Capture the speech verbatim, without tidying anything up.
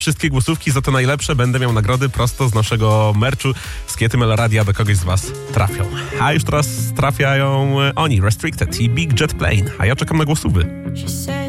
Wszystkie głosówki za te najlepsze będę miał nagrody prosto z naszego merchu z K T M L Radia do kogoś z was trafią. A już teraz trafiają oni, Restricted i Big Jet Plane. A ja czekam na głosówy.